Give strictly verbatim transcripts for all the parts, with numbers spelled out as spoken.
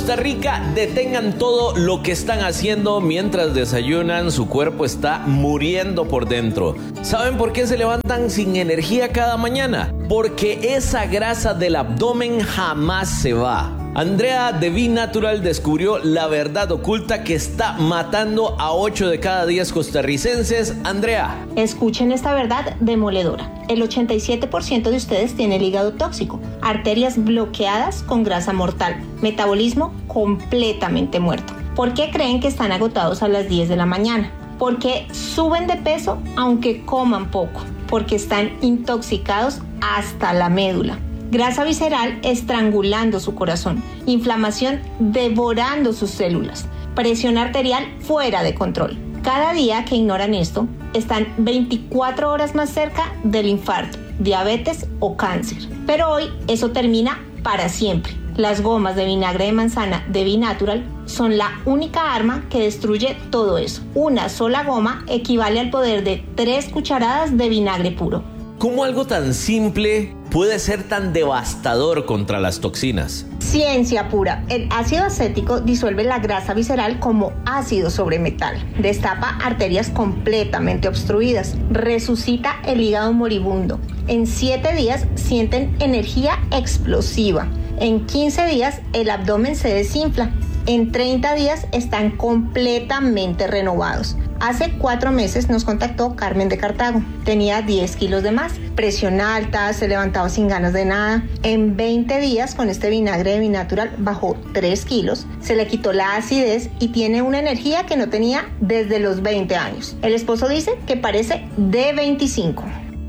Costa Rica, detengan todo lo que están haciendo mientras desayunan. Su cuerpo está muriendo por dentro. ¿Saben por qué se levantan sin energía cada mañana? Porque esa grasa del abdomen jamás se va. Andrea de Be Natural descubrió la verdad oculta que está matando a ocho de cada diez costarricenses. Andrea. Escuchen esta verdad demoledora. El ochenta y siete por ciento de ustedes tiene el hígado tóxico, arterias bloqueadas con grasa mortal, metabolismo completamente muerto. ¿Por qué creen que están agotados a las diez de la mañana? Porque suben de peso aunque coman poco, porque están intoxicados hasta la médula. Grasa visceral estrangulando su corazón, inflamación devorando sus células, presión arterial fuera de control. Cada día que ignoran esto, están veinticuatro horas más cerca del infarto, diabetes o cáncer. Pero hoy eso termina para siempre. Las gomas de vinagre de manzana de Be Natural son la única arma que destruye todo eso. Una sola goma equivale al poder de tres cucharadas de vinagre puro. ¿Cómo algo tan simple puede ser tan devastador contra las toxinas? Ciencia pura. El ácido acético disuelve la grasa visceral como ácido sobre metal. Destapa arterias completamente obstruidas. Resucita el hígado moribundo. En siete días sienten energía explosiva. En quince días el abdomen se desinfla. En treinta días están completamente renovados. Hace cuatro meses nos contactó Carmen de Cartago. Tenía diez kilos de más, presión alta, se levantaba sin ganas de nada. En veinte días con este vinagre de Be Natural bajó tres kilos, se le quitó la acidez y tiene una energía que no tenía desde los veinte años. El esposo dice que parece de veinticinco.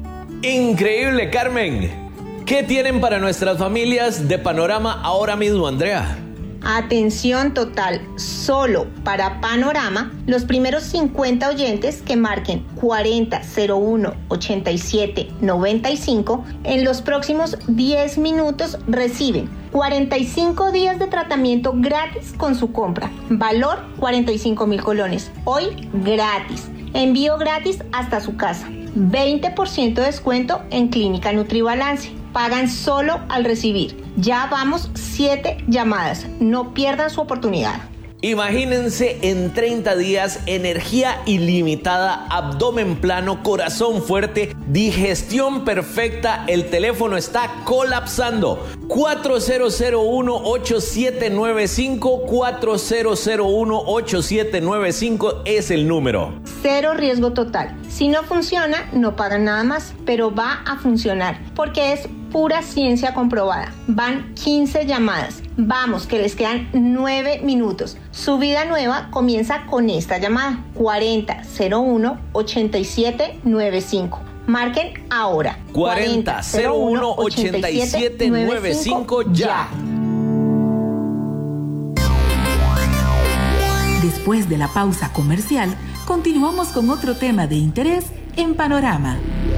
Increíble, Carmen. ¿Qué tienen para nuestras familias de Panorama ahora mismo, Andrea? Atención total, solo para Panorama, los primeros cincuenta oyentes que marquen cuarenta cero uno ochenta y siete noventa y cinco en los próximos diez minutos reciben cuarenta y cinco días de tratamiento gratis con su compra. Valor cuarenta y cinco mil colones. Hoy gratis. Envío gratis hasta su casa. veinte por ciento de descuento en Clínica Nutribalance. Pagan solo al recibir. Ya vamos siete llamadas. No pierdan su oportunidad. Imagínense en treinta días, energía ilimitada, abdomen plano, corazón fuerte, digestión perfecta. El teléfono está colapsando. cuatro cero cero uno ocho siete nueve cinco, cuatro cero cero uno ocho siete nueve cinco es el número. Cero riesgo total. Si no funciona, no pagan nada más, pero va a funcionar porque es pura ciencia comprobada. Van quince llamadas. Vamos, que les quedan nueve minutos. Su vida nueva comienza con esta llamada. cuarenta cero uno ochenta y siete noventa y cinco. Marquen ahora. cuarenta cero uno ochenta y siete noventa y cinco ya. Después de la pausa comercial, continuamos con otro tema de interés en Panorama.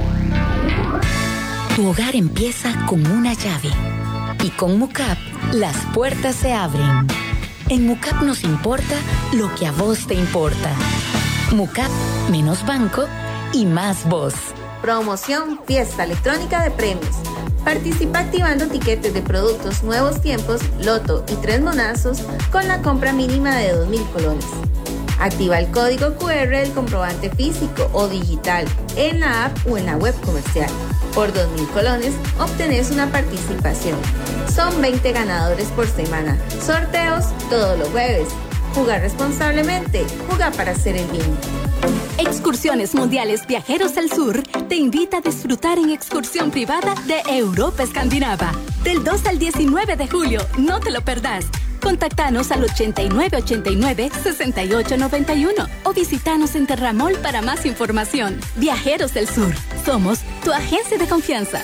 Tu hogar empieza con una llave y con Mucap las puertas se abren. En Mucap nos importa lo que a vos te importa. Mucap, menos banco y más voz. Promoción Fiesta Electrónica de Premios. Participa activando tiquetes de productos Nuevos Tiempos, Loto y Tres Monazos con la compra mínima de dos mil colones. Activa el código cu erre del comprobante físico o digital en la app o en la web comercial. Por dos mil colones obtenés una participación. Son veinte ganadores por semana. Sorteos todos los jueves. Jugar responsablemente. Juega para hacer el bien. Excursiones Mundiales Viajeros al Sur te invita a disfrutar en excursión privada de Europa Escandinava. Del dos al diecinueve de julio. No te lo perdás. Contáctanos al ochenta y nueve ochenta y nueve sesenta y ocho noventa y uno o visitanos en Terramol para más información. Viajeros del Sur. Somos tu agencia de confianza.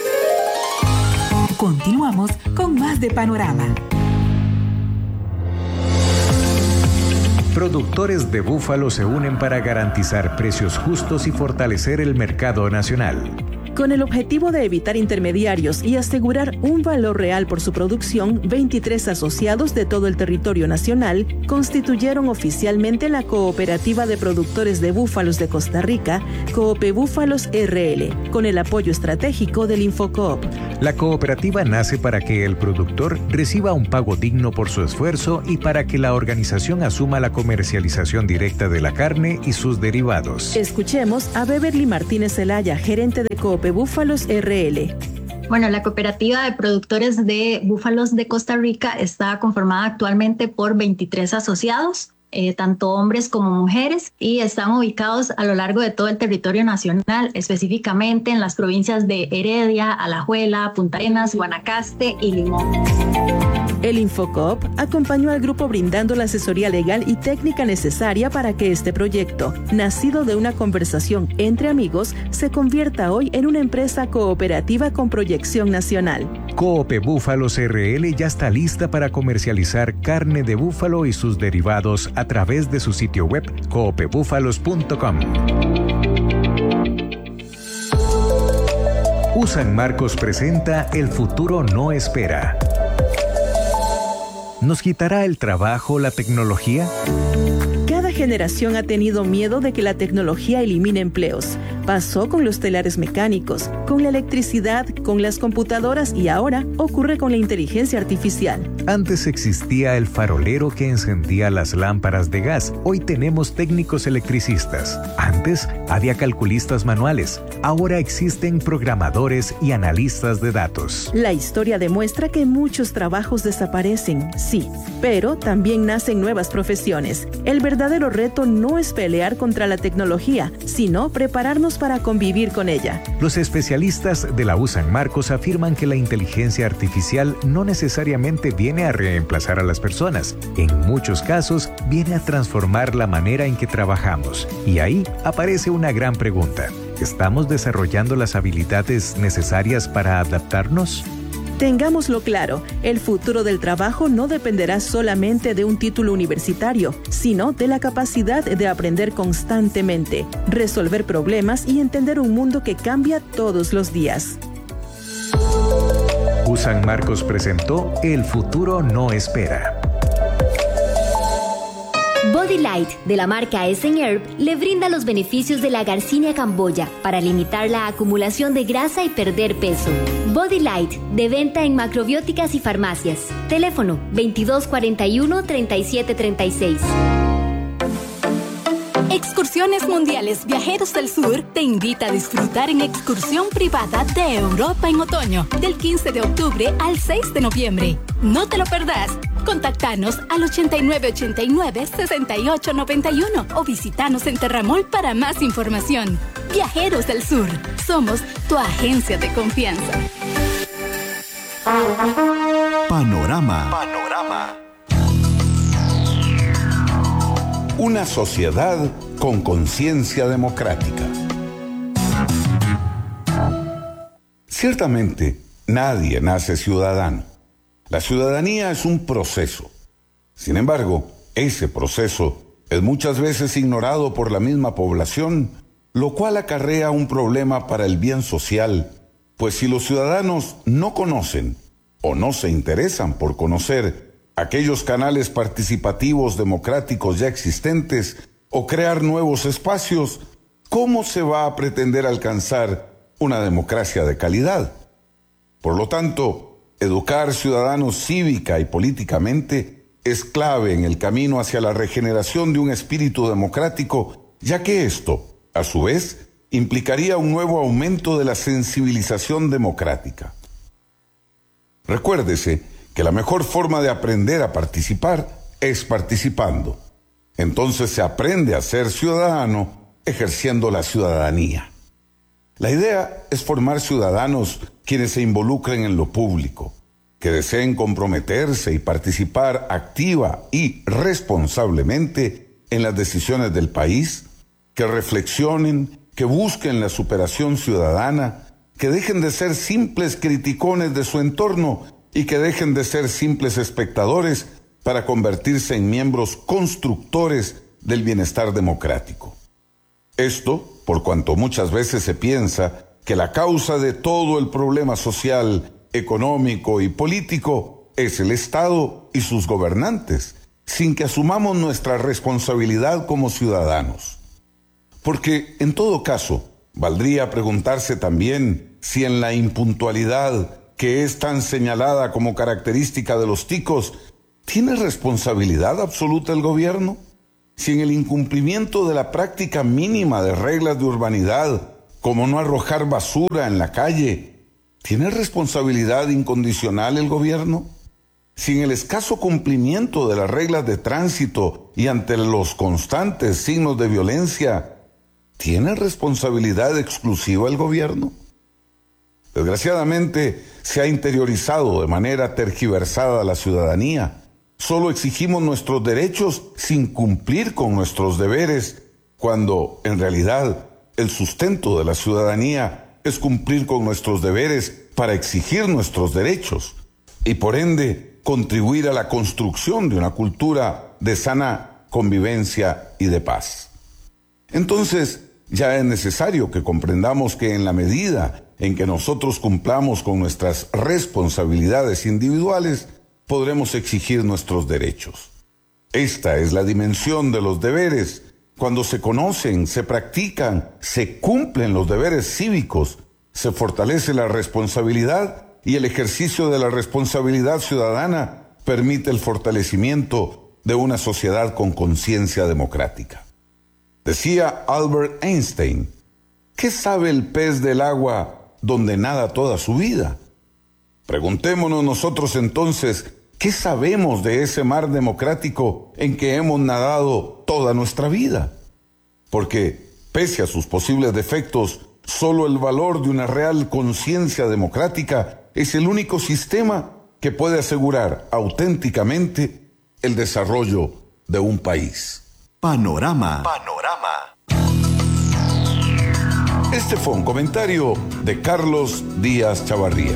Continuamos con más de Panorama. Productores de búfalo se unen para garantizar precios justos y fortalecer el mercado nacional. Con el objetivo de evitar intermediarios y asegurar un valor real por su producción, veintitrés asociados de todo el territorio nacional constituyeron oficialmente la Cooperativa de Productores de Búfalos de Costa Rica, Coope Búfalos R L, con el apoyo estratégico del Infocoop. La cooperativa nace para que el productor reciba un pago digno por su esfuerzo y para que la organización asuma la comercialización directa de la carne y sus derivados. Escuchemos a Beverly Martínez Zelaya, gerente de Coope Búfalos R L. Bueno, la cooperativa de productores de búfalos de Costa Rica está conformada actualmente por veintitrés asociados, eh, tanto hombres como mujeres, y están ubicados a lo largo de todo el territorio nacional, específicamente en las provincias de Heredia, Alajuela, Punta Arenas, Guanacaste y Limón. El Infocoop acompañó al grupo brindando la asesoría legal y técnica necesaria para que este proyecto, nacido de una conversación entre amigos, se convierta hoy en una empresa cooperativa con proyección nacional. Coope Búfalos R L ya está lista para comercializar carne de búfalo y sus derivados a través de su sitio web coope búfalos punto com. U San Marcos presenta El futuro no espera. ¿Nos quitará el trabajo la tecnología? Cada generación ha tenido miedo de que la tecnología elimine empleos. Pasó con los telares mecánicos, con la electricidad, con las computadoras y ahora ocurre con la inteligencia artificial. Antes existía el farolero que encendía las lámparas de gas. Hoy tenemos técnicos electricistas. Antes había calculistas manuales. Ahora existen programadores y analistas de datos. La historia demuestra que muchos trabajos desaparecen, sí, pero también nacen nuevas profesiones. El verdadero reto no es pelear contra la tecnología, sino prepararnos para convivir con ella. Los especialistas de la U San Marcos afirman que la inteligencia artificial no necesariamente viene a reemplazar a las personas. En muchos casos, viene a transformar la manera en que trabajamos. Y ahí aparece una gran pregunta. ¿Estamos desarrollando las habilidades necesarias para adaptarnos? Tengámoslo claro, el futuro del trabajo no dependerá solamente de un título universitario, sino de la capacidad de aprender constantemente, resolver problemas y entender un mundo que cambia todos los días. U San Marcos presentó El futuro no espera. Body Light, de la marca Essen Herb, le brinda los beneficios de la Garcinia camboya para limitar la acumulación de grasa y perder peso. Body Light, de venta en macrobióticas y farmacias. Teléfono veintidós cuarenta y uno, treinta y siete treinta y seis. Excursiones Mundiales Viajeros del Sur te invita a disfrutar en excursión privada de Europa en otoño, del quince de octubre al seis de noviembre. No te lo perdás. Contactanos al ochenta y nueve ochenta y nueve, sesenta y ocho noventa y uno o visitanos en Terramol para más información. Viajeros del Sur, somos tu agencia de confianza. Panorama. Panorama. Una sociedad con conciencia democrática. Ciertamente, nadie nace ciudadano. La ciudadanía es un proceso. Sin embargo, ese proceso es muchas veces ignorado por la misma población, lo cual acarrea un problema para el bien social, pues si los ciudadanos no conocen o no se interesan por conocer aquellos canales participativos democráticos ya existentes o crear nuevos espacios, ¿cómo se va a pretender alcanzar una democracia de calidad? Por lo tanto, educar ciudadanos cívica y políticamente es clave en el camino hacia la regeneración de un espíritu democrático, ya que esto, a su vez, implicaría un nuevo aumento de la sensibilización democrática. Recuérdese que la mejor forma de aprender a participar es participando. Entonces se aprende a ser ciudadano ejerciendo la ciudadanía. La idea es formar ciudadanos quienes se involucren en lo público, que deseen comprometerse y participar activa y responsablemente en las decisiones del país, que reflexionen, que busquen la superación ciudadana, que dejen de ser simples criticones de su entorno y que dejen de ser simples espectadores para convertirse en miembros constructores del bienestar democrático. Esto, por cuanto muchas veces se piensa que la causa de todo el problema social, económico y político es el Estado y sus gobernantes, sin que asumamos nuestra responsabilidad como ciudadanos. Porque, en todo caso, valdría preguntarse también si en la impuntualidad, que es tan señalada como característica de los ticos, ¿tiene responsabilidad absoluta el gobierno? Si en el incumplimiento de la práctica mínima de reglas de urbanidad, como no arrojar basura en la calle, ¿tiene responsabilidad incondicional el gobierno? Si en el escaso cumplimiento de las reglas de tránsito y ante los constantes signos de violencia, ¿tiene responsabilidad exclusiva el gobierno? Desgraciadamente, se ha interiorizado de manera tergiversada la ciudadanía. Solo exigimos nuestros derechos sin cumplir con nuestros deberes, cuando, en realidad, el sustento de la ciudadanía es cumplir con nuestros deberes para exigir nuestros derechos y, por ende, contribuir a la construcción de una cultura de sana convivencia y de paz. Entonces, ya es necesario que comprendamos que en la medida en que nosotros cumplamos con nuestras responsabilidades individuales, podremos exigir nuestros derechos. Esta es la dimensión de los deberes. Cuando se conocen, se practican, se cumplen los deberes cívicos, se fortalece la responsabilidad y el ejercicio de la responsabilidad ciudadana permite el fortalecimiento de una sociedad con conciencia democrática. Decía Albert Einstein, ¿qué sabe el pez del agua donde nada toda su vida? Preguntémonos nosotros entonces, ¿qué sabemos de ese mar democrático en que hemos nadado toda nuestra vida? Porque, pese a sus posibles defectos, solo el valor de una real conciencia democrática es el único sistema que puede asegurar auténticamente el desarrollo de un país. Panorama. Panorama. Este fue un comentario de Carlos Díaz Chavarría.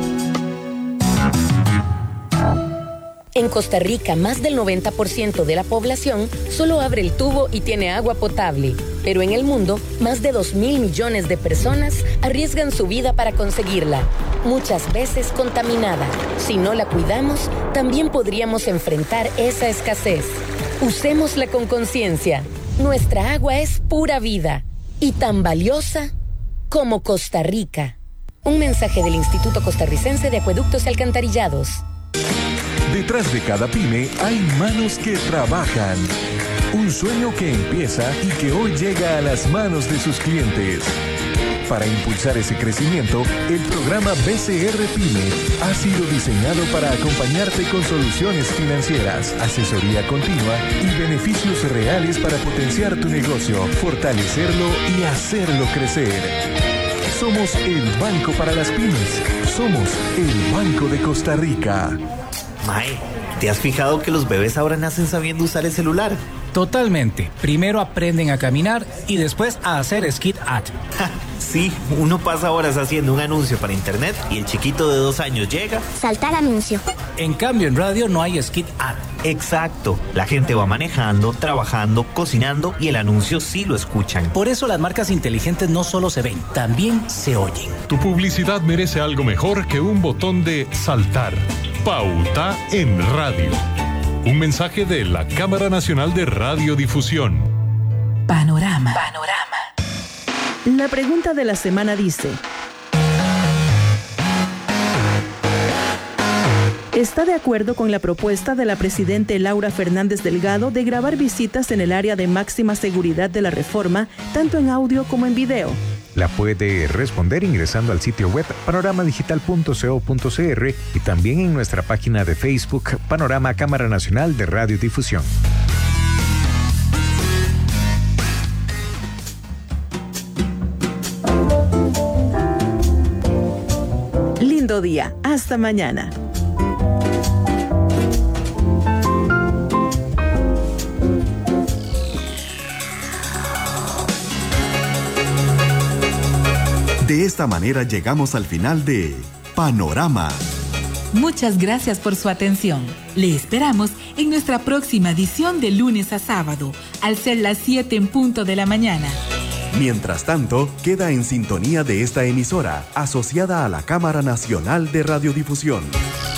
En Costa Rica, más del noventa por ciento de la población solo abre el tubo y tiene agua potable. Pero en el mundo, más de dos mil millones de personas arriesgan su vida para conseguirla, muchas veces contaminada. Si no la cuidamos, también podríamos enfrentar esa escasez. Usémosla con conciencia. Nuestra agua es pura vida y tan valiosa como Costa Rica. Un mensaje del Instituto Costarricense de Acueductos y Alcantarillados. Detrás de cada pyme hay manos que trabajan. Un sueño que empieza y que hoy llega a las manos de sus clientes. Para impulsar ese crecimiento, el programa B C R Pyme ha sido diseñado para acompañarte con soluciones financieras, asesoría continua y beneficios reales para potenciar tu negocio, fortalecerlo y hacerlo crecer. Somos el banco para las pymes. Somos el Banco de Costa Rica. Mae, ¿te has fijado que los bebés ahora nacen sabiendo usar el celular? Totalmente. Primero aprenden a caminar y después a hacer skid at. Sí, uno pasa horas haciendo un anuncio para internet y el chiquito de dos años llega. Saltar anuncio. En cambio, en radio no hay skid at. Exacto. La gente va manejando, trabajando, cocinando y el anuncio sí lo escuchan. Por eso las marcas inteligentes no solo se ven, también se oyen. Tu publicidad merece algo mejor que un botón de saltar. Pauta en radio. Un mensaje de la Cámara Nacional de Radiodifusión. Panorama. Panorama. La pregunta de la semana dice: ¿está de acuerdo con la propuesta de la presidente Laura Fernández Delgado de grabar visitas en el área de máxima seguridad de la reforma, tanto en audio como en video? La puede responder ingresando al sitio web panorama digital punto co punto cr y también en nuestra página de Facebook Panorama Cámara Nacional de Radiodifusión. Lindo día. Hasta mañana. De esta manera llegamos al final de Panorama. Muchas gracias por su atención. Le esperamos en nuestra próxima edición de lunes a sábado, al ser las siete en punto de la mañana. Mientras tanto, queda en sintonía de esta emisora, asociada a la Cámara Nacional de Radiodifusión.